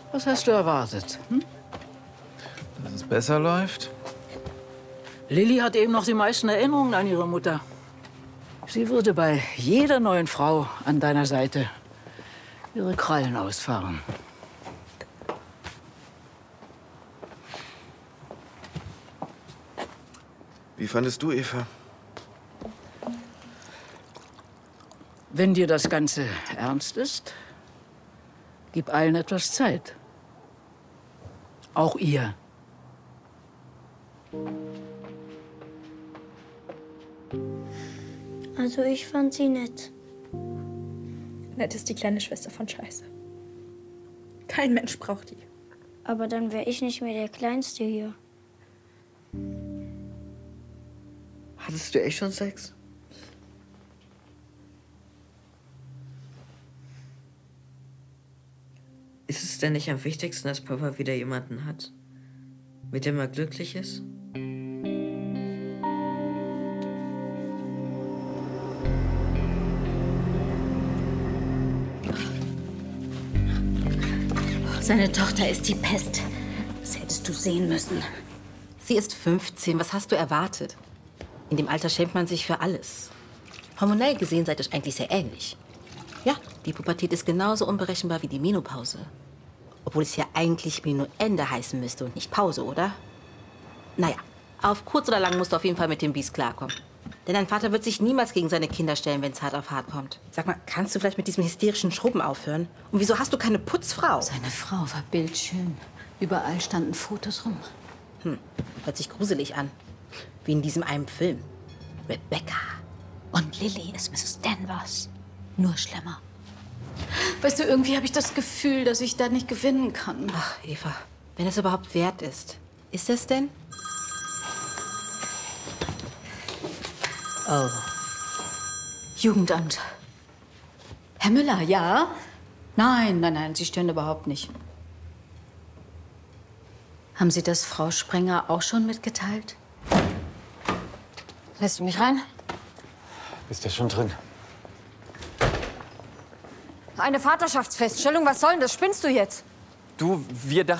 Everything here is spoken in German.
Was hast du erwartet? Hm? Dass es besser läuft? Lilly hat eben noch die meisten Erinnerungen an ihre Mutter. Sie würde bei jeder neuen Frau an deiner Seite ihre Krallen ausfahren. Wie fandest du Eva? Wenn dir das Ganze ernst ist, gib allen etwas Zeit. Auch ihr. Also ich fand sie nett. Nett ist die kleine Schwester von Scheiße. Kein Mensch braucht die. Aber dann wäre ich nicht mehr der Kleinste hier. Hattest du echt schon Sex? Ist es denn nicht am wichtigsten, dass Papa wieder jemanden hat, mit dem er glücklich ist? Seine Tochter ist die Pest. Das hättest du sehen müssen. Sie ist 15. Was hast du erwartet? In dem Alter schämt man sich für alles. Hormonell gesehen seid ihr eigentlich sehr ähnlich. Ja, die Pubertät ist genauso unberechenbar wie die Menopause. Obwohl es ja eigentlich Menuende heißen müsste und nicht Pause, oder? Naja, auf kurz oder lang musst du auf jeden Fall mit dem Biest klarkommen. Denn dein Vater wird sich niemals gegen seine Kinder stellen, wenn es hart auf hart kommt. Sag mal, kannst du vielleicht mit diesem hysterischen Schrubben aufhören? Und wieso hast du keine Putzfrau? Seine Frau war bildschön. Überall standen Fotos rum. Hört sich gruselig an. Wie in diesem einen Film. Rebecca. Und Lilly ist Mrs. Danvers. Nur schlimmer. Weißt du, irgendwie habe ich das Gefühl, dass ich da nicht gewinnen kann. Ach, Eva, wenn es überhaupt wert ist. Ist es denn? Oh. Jugendamt. Herr Müller, ja? Nein, Sie stören überhaupt nicht. Haben Sie das Frau Sprenger auch schon mitgeteilt? Lässt du mich rein? Ist ja schon drin. Eine Vaterschaftsfeststellung? Was soll denn das? Spinnst du jetzt? Du, wir dachten...